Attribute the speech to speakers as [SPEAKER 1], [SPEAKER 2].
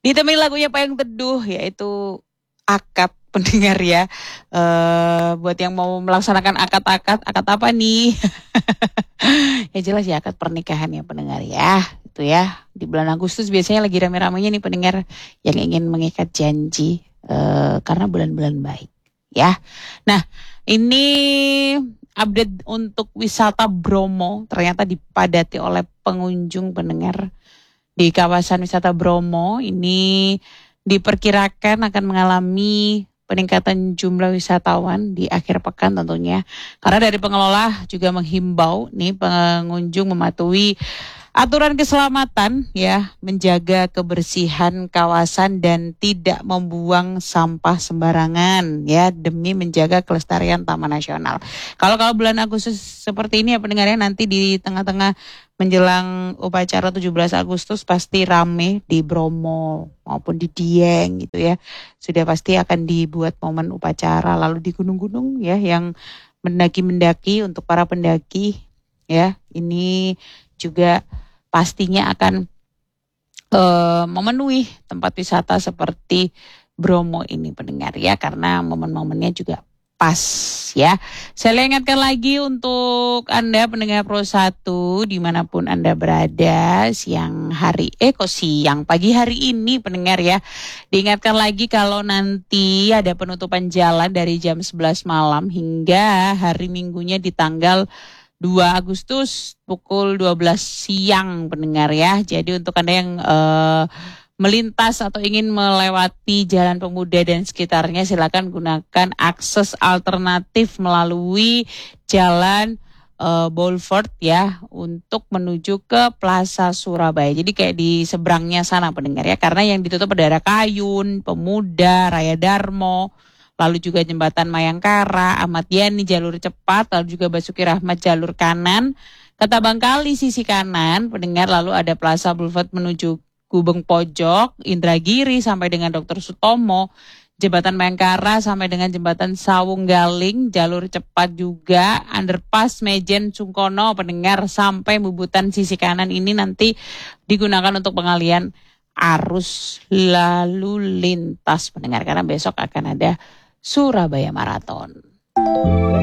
[SPEAKER 1] Ditemani lagunya Payung Teduh, yaitu akad pendengar ya. Buat yang mau melaksanakan akad apa nih? Ya jelas ya akad pernikahan ya pendengar ya. Itu ya. Di bulan Agustus biasanya lagi rame-ramenya nih pendengar yang ingin mengikat janji karena bulan-bulan baik ya. Nah, ini update untuk wisata Bromo ternyata dipadati oleh pengunjung pendengar. Di kawasan wisata Bromo ini diperkirakan akan mengalami peningkatan jumlah wisatawan di akhir pekan tentunya. Karena dari pengelola juga menghimbau nih pengunjung mematuhi aturan keselamatan ya, menjaga kebersihan kawasan dan tidak membuang sampah sembarangan ya demi menjaga kelestarian Taman Nasional. Kalau bulan Agustus seperti ini ya pendengarnya, nanti di tengah-tengah menjelang upacara 17 Agustus pasti rame di Bromo maupun di Dieng gitu ya. Sudah pasti akan dibuat momen upacara, lalu di gunung-gunung ya yang mendaki-mendaki untuk para pendaki ya. Ini juga pastinya akan memenuhi tempat wisata seperti Bromo ini pendengar ya, karena momen-momennya juga pas ya. Saya ingatkan lagi untuk Anda pendengar Pro 1 dimanapun Anda berada pagi hari ini pendengar ya. Diingatkan lagi kalau nanti ada penutupan jalan dari jam 11 malam hingga hari Minggunya di tanggal 2 Agustus pukul 12 siang pendengar ya. Jadi untuk Anda yang melintas atau ingin melewati Jalan Pemuda dan sekitarnya, silakan gunakan akses alternatif melalui Jalan Boulevard ya untuk menuju ke Plaza Surabaya. Jadi kayak di seberangnya sana pendengar ya, karena yang ditutup ada Kayun, Pemuda, Raya Darmo, lalu juga Jembatan Mayangkara, Ahmad Yani jalur cepat, lalu juga Basuki Rahmat jalur kanan, Ketabangkali sisi kanan pendengar, lalu ada Plaza Boulevard menuju Gubeng Pojok, Indragiri sampai dengan Dr. Sutomo, Jembatan Mayangkara sampai dengan Jembatan Sawung Galing, jalur cepat juga, Underpass Mejen Sungkono pendengar sampai Bubutan sisi kanan ini nanti digunakan untuk pengalian arus lalu lintas pendengar, karena besok akan ada Surabaya Marathon.